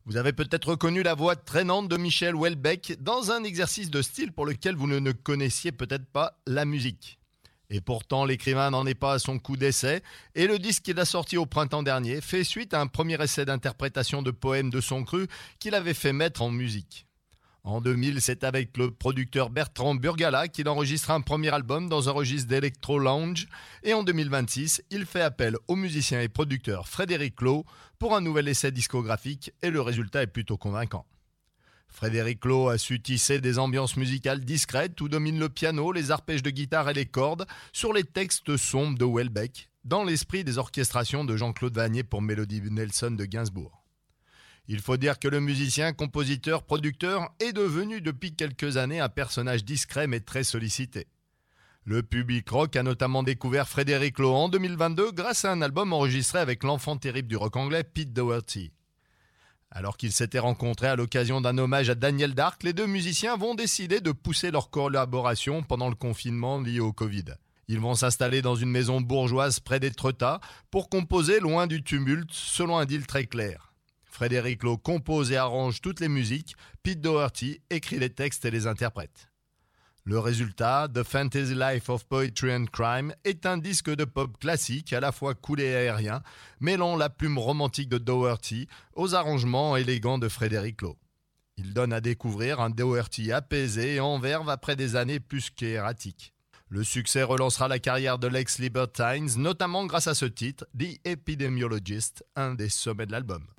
Vous avez peut-être reconnu la voix traînante de Michel Houellebecq dans un exercice de style pour lequel vous ne connaissiez peut-être pas la musique. Et pourtant, l'écrivain n'en est pas à son coup d'essai, et le disque qu'il a sorti au printemps dernier fait suite à un premier essai d'interprétation de poèmes de son cru qu'il avait fait mettre en musique. En 2000, c'est avec le producteur Bertrand Burgala qu'il enregistre un premier album dans un registre d'électro-lounge, et en 2026, il fait appel au musicien et producteur Frédéric Lo pour un nouvel essai discographique, et le résultat est plutôt convaincant. Frédéric Lo a su tisser des ambiances musicales discrètes où domine le piano, les arpèges de guitare et les cordes sur les textes sombres de Houellebecq, dans l'esprit des orchestrations de Jean-Claude Vannier pour Mélodie Nelson de Gainsbourg. Il faut dire que le musicien, compositeur, producteur est devenu depuis quelques années un personnage discret mais très sollicité. Le public rock a notamment découvert Frédéric Lo en 2022 grâce à un album enregistré avec l'enfant terrible du rock anglais Pete Doherty. Alors qu'ils s'étaient rencontrés à l'occasion d'un hommage à Daniel Dark, les deux musiciens vont décider de pousser leur collaboration pendant le confinement lié au Covid. Ils vont s'installer dans une maison bourgeoise près d'Étretat pour composer loin du tumulte, selon un deal très clair. Frédéric Lo compose et arrange toutes les musiques, Pete Doherty écrit les textes et les interprète. Le résultat, The Fantasy Life of Poetry and Crime, est un disque de pop classique à la fois cool et aérien, mêlant la plume romantique de Doherty aux arrangements élégants de Frédéric Lo. Il donne à découvrir un Doherty apaisé et en verve après des années plus qu'erratiques. Le succès relancera la carrière de l'ex-Libertines, notamment grâce à ce titre, The Epidemiologist, un des sommets de l'album.